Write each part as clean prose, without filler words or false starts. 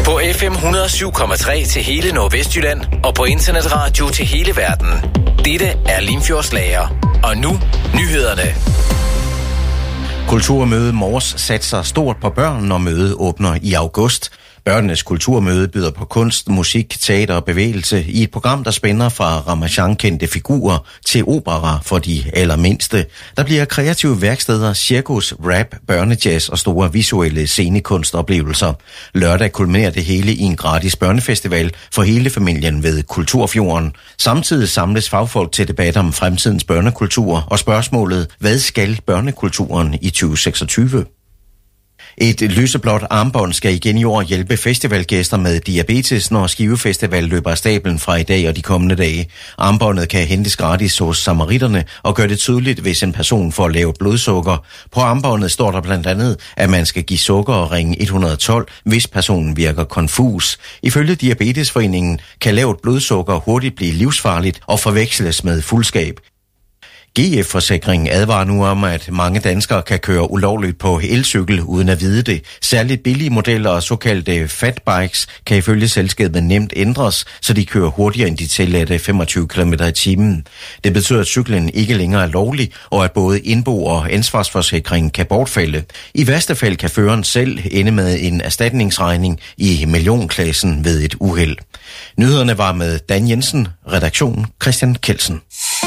På FM 107,3 til hele Nordvestjylland og på internetradio til hele verden. Dette er Limfjordslager. Og nu nyhederne. Kulturmøde Mors satser stort på børn, når mødet åbner i august. Børnenes kulturmøde byder på kunst, musik, teater og bevægelse i et program, der spænder fra Ramachan-kendte figurer til opera for de allermindste. Der bliver kreative værksteder, cirkus, rap, børnejazz og store visuelle scenekunstoplevelser. Lørdag kulminerer det hele i en gratis børnefestival for hele familien ved Kulturfjorden. Samtidig samles fagfolk til debat om fremtidens børnekultur og spørgsmålet, hvad skal børnekulturen i 2026? Et lyseblåt armbånd skal igen i år hjælpe festivalgæster med diabetes, når Skive Festival løber af stablen fra i dag og de kommende dage. Armbåndet kan hentes gratis hos Samaritterne og gør det tydeligt, hvis en person får lavt blodsukker. På armbåndet står der blandt andet, at man skal give sukker og ringe 112, hvis personen virker konfus. Ifølge Diabetesforeningen kan lavt blodsukker hurtigt blive livsfarligt og forveksles med fuldskab. GF-forsikringen advarer nu om, at mange danskere kan køre ulovligt på elcykel uden at vide det. Særligt billige modeller og såkaldte fatbikes kan ifølge selskabet nemt ændres, så de kører hurtigere end de tilladte 25 km i timen. Det betyder, at cyklen ikke længere er lovlig, og at både indbo- og ansvarsforsikringen kan bortfalde. I værste fald kan føreren selv ende med en erstatningsregning i millionklassen ved et uheld. Nyhederne var med Dan Jensen, redaktion Christian Kelsen.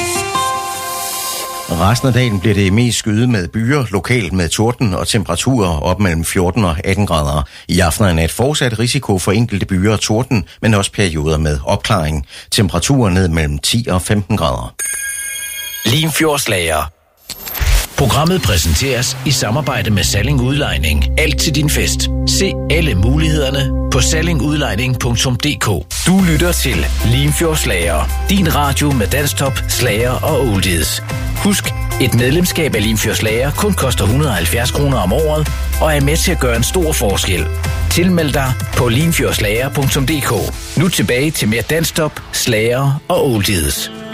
Resten af dagen bliver det mest skyet med byer, lokalt med torden og temperaturer op mellem 14 og 18 grader. I aften er et fortsat risiko for enkelte byer og torden, men også perioder med opklaring. Temperaturer ned mellem 10 og 15 grader. Limfjordslager. Programmet præsenteres i samarbejde med Salling Udlejning. Alt til din fest. Se alle mulighederne på sallingudlejning.dk. Du lytter til Limfjordslager. Din radio med dansktop, slager og oldies. Husk, et medlemskab af Limfjordslager kun koster 170 kroner om året og er med til at gøre en stor forskel. Tilmeld dig på limfjordslager.dk. Nu tilbage til mere dansktop, slager og oldies.